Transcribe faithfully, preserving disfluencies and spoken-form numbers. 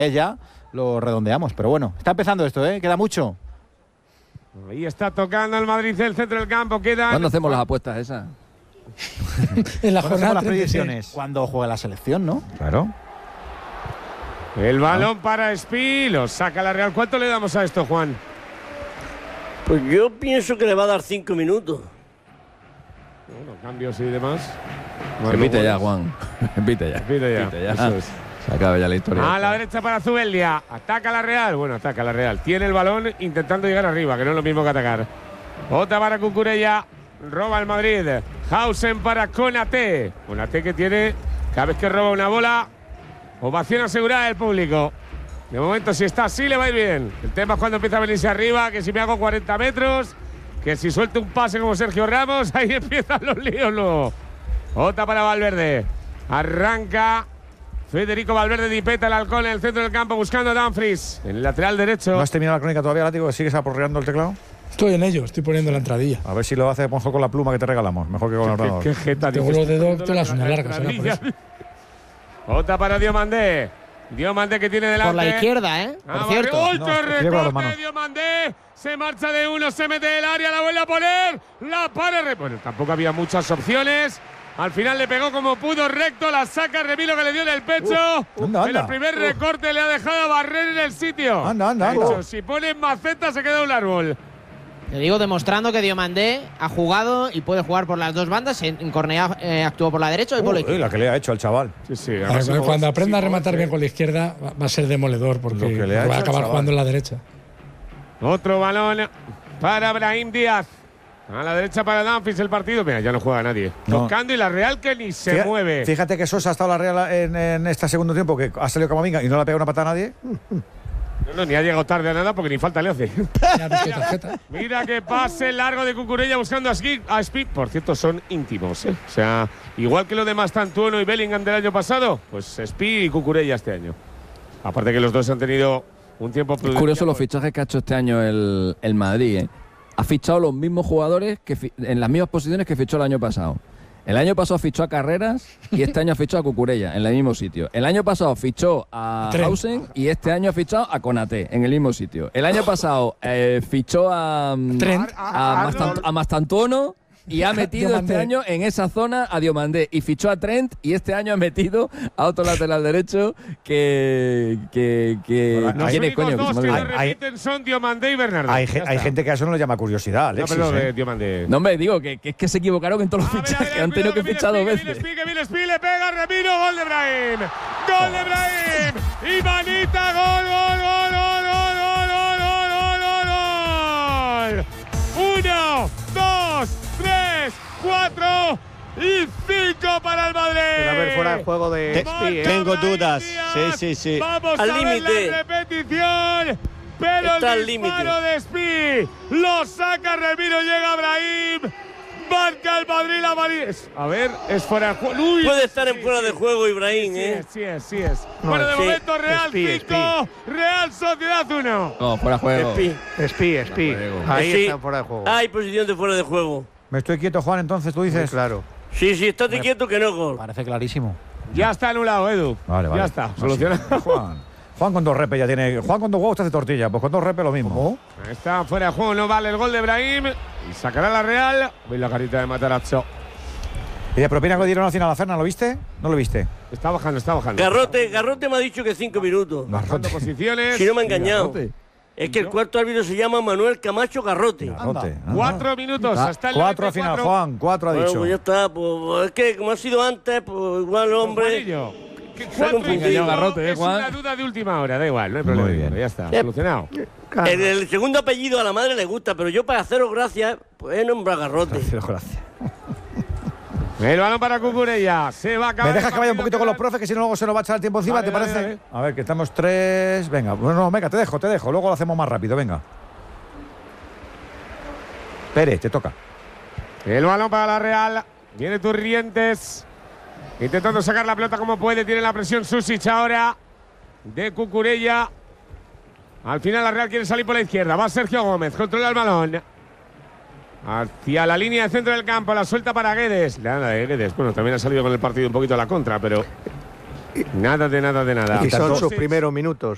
ya lo redondeamos. Pero bueno, está empezando esto, ¿eh? Queda mucho. Ahí está tocando el Madrid el centro del campo. Quedan… ¿Cuándo hacemos las apuestas esas? En la jornada las predicciones. Cuando juega la selección, ¿no? Claro. El balón ah. para Espi, lo saca la Real. ¿Cuánto le damos a esto, Juan? Pues yo pienso que le va a dar cinco minutos. Bueno, cambios y demás. Repite ya, Juan. Repite ya. Repite ya. Repite ya. Eso es. Se acaba ya la historia. A la derecha para Zubeldia. Ataca la Real. Bueno, ataca la Real. Tiene el balón intentando llegar arriba, que no es lo mismo que atacar. Otra para Cucurella. Roba el Madrid. Hausen para Konaté. Konaté que tiene, cada vez que roba una bola, ovación asegurada del público. De momento, si está así, le va a ir bien. El tema es cuando empieza a venirse arriba, que si me hago cuarenta metros, que si suelto un pase como Sergio Ramos, ahí empiezan los líos luego. Otra para Valverde. Arranca Federico Valverde, dipeta el halcón en el centro del campo buscando a Dumfries. En el lateral derecho. ¿No has terminado la crónica todavía, Látigo? ¿Sigues aporreando el teclado? Estoy en ello, estoy poniendo la entradilla. A ver si lo hace mejor con la pluma que te regalamos. Mejor que con el ordenador. ¿Qué, qué jeta? Tengo los dedos, tengo las uñas largas. Otra para Diomandé. Diomandé que tiene delante. Por la izquierda, ¿eh? Por ah, cierto. ¡Otro no, recorte! Diomandé se marcha de uno, se mete del área, la vuelve a poner. La para. Bueno, tampoco había muchas opciones. Al final le pegó como pudo recto, la saca Remilo que le dio en el pecho. Uh, anda, anda. En el primer recorte le ha dejado a barrer en el sitio. Anda, anda, anda. Hecho, si pones maceta se queda un árbol. Te digo, demostrando que Diomandé ha jugado y puede jugar por las dos bandas. En Cornellá eh, actuó por la derecha y por la uh, izquierda. La que le ha hecho al chaval. Sí, sí. A ver, cuando cuando aprenda a rematar bien con la izquierda va a ser demoledor porque va a acabar jugando en la derecha. Otro balón para Brahim Díaz. A la derecha para Dumfries el partido. Mira, ya no juega nadie. No. Tocando y la Real que ni se fíjate, mueve. Fíjate que Sosa ha estado la Real en, en este segundo tiempo, que ha salido Camavinga y no le ha pegado una patada a nadie. No, no, ni ha llegado tarde a nada porque ni falta le hace. Mira, mira que pase largo de Cucurella buscando a Speed. A Speed. Por cierto, son íntimos, ¿eh? O sea, igual que lo de Mastantuono y Bellingham del año pasado, pues Speed y Cucurella este año. Aparte que los dos han tenido un tiempo prudente. Es curioso los fichajes que ha hecho este año el, el Madrid, ¿eh? Ha fichado los mismos jugadores que en las mismas posiciones que fichó el año pasado. El año pasado fichó a Carreras y este año ha fichado a Cucurella en el mismo sitio. El año pasado fichó a Hausen y este año ha fichado a Konaté en el mismo sitio. El año pasado eh, fichó a, a, a, Mastant, a Mastantuono y ha metido este año en esa zona a Diomandé y fichó a Trent y este año ha metido a otro lateral derecho que que que los ¿quién es, coño? Dos que, que hay, repiten son Diomandé y Bernardo. Hay, hay gente que a eso no le llama curiosidad, Alexis. No, pero ¿eh? de Diomandé. No, hombre, digo que, que es que se equivocaron en todos los fichajes, ver, ver, han tenido que fichar dos veces. Que viene Speed, le pega Remiro, gol de Brahim. Gol de Brahim. Y Manita, gol, gol, gol, gol, gol, gol, gol, gol, gol. Uno, dos, tres, cuatro y cinco para el Madrid. A ver, fuera de juego de Speed, ¿eh? Tengo dudas. Sí, sí, sí. Vamos al a límite. ver la repetición. Pero está el disparo de Speed lo saca Remiro, llega Brahim. Marca el Madrid la Madrid. A ver, es fuera de juego. Uy, puede estar sí, en fuera sí, de juego, Ibrahim, sí, ¿eh? Sí, es, sí es. No, bueno, de sí. momento Real cinco, Real Sociedad uno. No, fuera de juego. Speed, Speed. Speed. Ahí sí. está fuera de juego. Hay posición de fuera de juego. Me estoy quieto, Juan, entonces tú dices. Muy claro. Sí, sí, estate Me quieto que no gol. Parece clarísimo. Ya está anulado, Edu. Vale, vale. Ya está, solucionado. Sí. Juan. Juan con dos repes ya tiene. Juan con dos huevos te hace tortilla. Pues con dos repes lo mismo. ¿Cómo? Está fuera de juego, no vale el gol de Brahim. Y sacará la Real. Veis la carita de Matarazzo. ¿Y de propina que le dieron al final a Fernan? ¿Lo viste? ¿No lo viste? Está bajando, está bajando. Garrote, Garrote me ha dicho que cinco minutos. Bajando posiciones. Si no me ha engañado. Garrote. Es que el cuarto árbitro se llama Manuel Camacho Garrote. Garrote. Cuatro minutos. Ah, hasta el cuatro al final, Juan. Cuatro ha bueno, dicho. Pues ya está. Pues, es que como ha sido antes, pues igual hombre. Cuatro y cinco Garrote, ¿eh, es Juan? una duda de última hora, da igual, no hay problema. Muy bien. Ya está, Eh, solucionado. El, el segundo apellido a la madre le gusta, pero yo para haceros gracias, pues he nombrado Garrote. Gracias, gracias. El balón para Cucurella. Se va a acabar. ¿Me dejas que vaya un poquito con los profes, que si no luego se nos va a echar el tiempo encima, Vale, ¿te parece? vale, vale. A ver, que estamos tres. Venga, bueno, venga, te dejo, te dejo. Luego lo hacemos más rápido, venga. Pérez, te toca. El balón para la Real. Viene Turrientes. Intentando sacar la pelota como puede. Tiene la presión Susic ahora. De Cucurella. Al final la Real quiere salir por la izquierda. Va Sergio Gómez. Controla el balón. Hacia la línea de centro del campo. La suelta para Guedes. Nada de Guedes. Bueno, también ha salido con el partido un poquito a la contra, pero nada de nada de nada. Y son sus primeros minutos.